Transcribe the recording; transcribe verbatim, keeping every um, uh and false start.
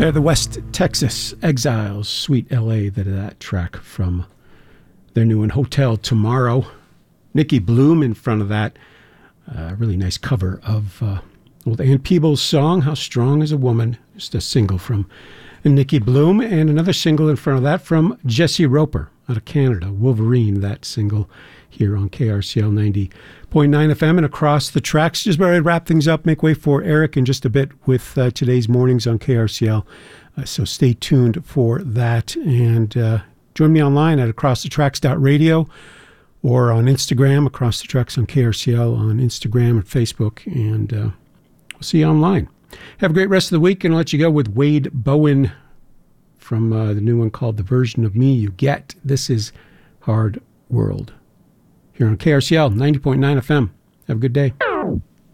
They're the West Texas Exiles, Sweet L A, that that track from their new one, Hotel Tomorrow. Nikki Bloom in front of that. A uh, really nice cover of uh, old Ann Peebles' song, How Strong Is a Woman. Just a single from Nikki Bloom, and another single in front of that from Jesse Roper out of Canada, Wolverine, that single here on K R C L ninety point nine F M and across the tracks. Just ready to wrap things up, make way for Eric in just a bit with uh, today's mornings on K R C L. Uh, so stay tuned for that, and uh, join me online at across the tracks dot radio or on Instagram, Across the Tracks on K R C L on Instagram and Facebook, and uh, we'll see you online. Have a great rest of the week, and I'll let you go with Wade Bowen from uh, the new one called The Version of Me You Get. This is Hard World here on K R C L ninety point nine F M. Have a good day.